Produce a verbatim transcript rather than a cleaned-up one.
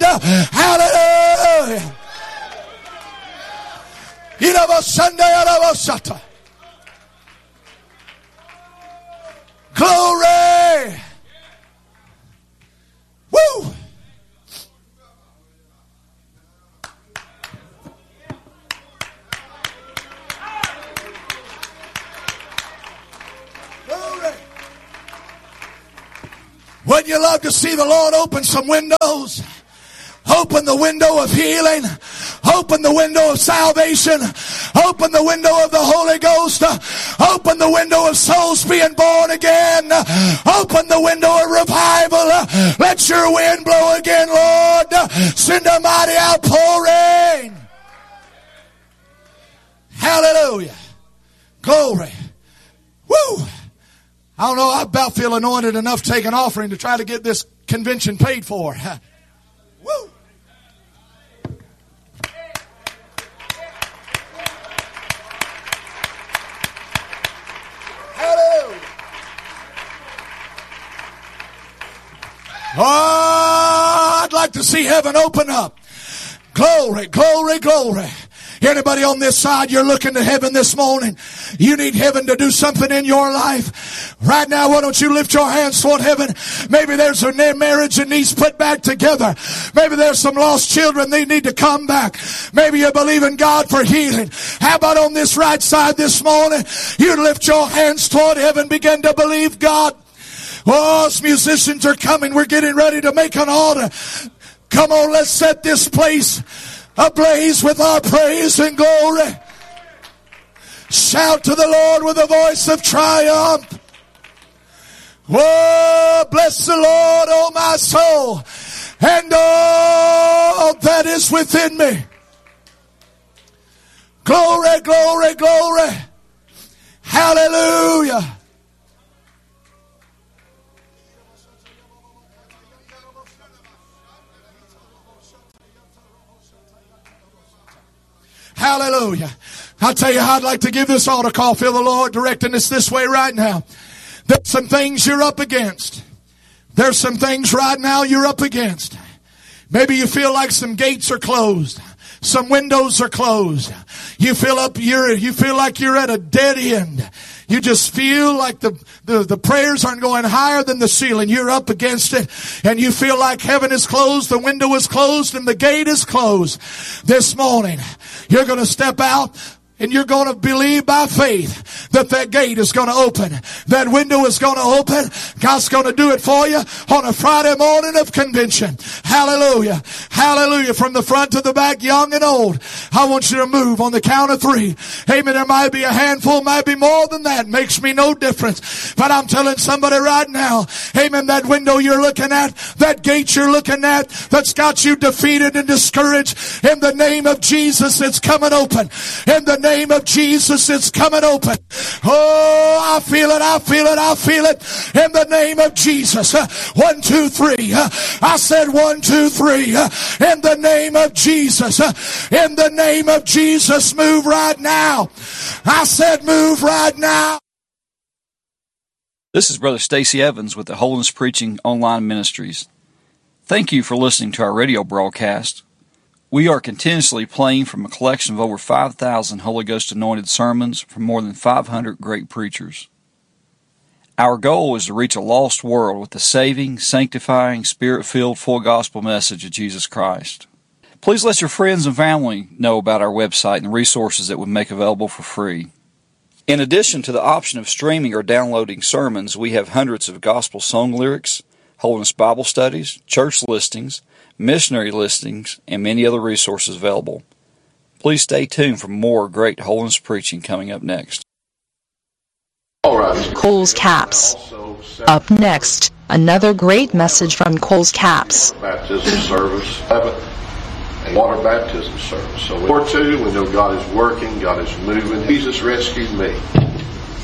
Hallelujah. Glory. Woo. Wouldn't you love to see the Lord open some windows? Open the window of healing. Open the window of salvation. Open the window of the Holy Ghost. Open the window of souls being born again. Open the window of revival. Let your wind blow again, Lord. Send a mighty outpouring. Hallelujah. Glory. Woo. I don't know, I about feel anointed enough to take an offering to try to get this convention paid for. Woo! Hallelujah! Oh, I'd like to see heaven open up. Glory, glory, glory. Anybody on this side, you're looking to heaven this morning. You need heaven to do something in your life. Right now, why don't you lift your hands toward heaven? Maybe there's a marriage that needs put back together. Maybe there's some lost children, they need to come back. Maybe you believe in God for healing. How about on this right side this morning? You lift your hands toward heaven, begin to believe God. Oh, us musicians are coming. We're getting ready to make an altar. Come on, let's set this place ablaze with our praise and glory. Shout to the Lord with a voice of triumph. Oh, bless the Lord, oh my soul, and all that is within me. Glory, glory, glory. Hallelujah. Hallelujah. I'll tell you how I'd like to give this altar call. Feel the Lord directing us this way right now. There's some things you're up against. There's some things right now you're up against. Maybe you feel like some gates are closed. Some windows are closed. You feel up, you're, you feel like you're at a dead end. You just feel like the, the, the prayers aren't going higher than the ceiling. You're up against it. And you feel like heaven is closed, the window is closed, and the gate is closed. This morning, you're going to step out. And you're going to believe by faith that that gate is going to open. That window is going to open. God's going to do it for you on a Friday morning of convention. Hallelujah. Hallelujah. From the front to the back, young and old. I want you to move on the count of three. Amen. There might be a handful, might be more than that. Makes me no difference. But I'm telling somebody right now, amen, that window you're looking at, that gate you're looking at, that's got you defeated and discouraged, in the name of Jesus, it's coming open. In the name name of Jesus, it's coming open. Oh, I feel it, I feel it, I feel it. In the name of Jesus. Uh, one, two, three. Uh, I said one, two, three. Uh, in the name of Jesus. Uh, in the name of Jesus, move right now. I said move right now. This is Brother Stacy Evans with the Holiness Preaching Online Ministries. Thank you for listening to our radio broadcast. We are continuously playing from a collection of over five thousand Holy Ghost anointed sermons from more than five hundred great preachers. Our goal is to reach a lost world with the saving, sanctifying, spirit-filled, full gospel message of Jesus Christ. Please let your friends and family know about our website and the resources that we make available for free. In addition to the option of streaming or downloading sermons, we have hundreds of gospel song lyrics, Holiness Bible studies, church listings, missionary listings, and many other resources available. Please stay tuned for more great holiness preaching coming up next. All right. Cole's Caps. Up next, another great message from Cole's Caps. Baptism service, and water baptism service. So, or two, we know God is working, God is moving. Jesus rescued me.